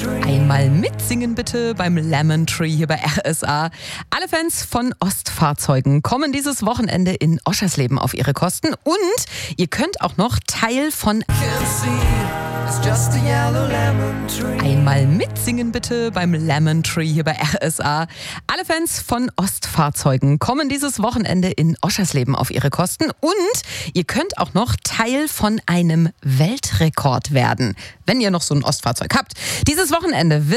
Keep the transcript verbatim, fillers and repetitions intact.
Einmal mitsingen bitte beim Lemon Tree hier bei R S A. Alle Fans von Ostfahrzeugen kommen dieses Wochenende in Oschersleben auf ihre Kosten und ihr könnt auch noch Teil von Einmal mitsingen bitte beim Lemon Tree hier bei R S A. Alle Fans von Ostfahrzeugen kommen dieses Wochenende in Oschersleben auf ihre Kosten und ihr könnt auch noch Teil von einem Weltrekord werden, wenn ihr noch so ein Ostfahrzeug habt. Dieses Wochenende wird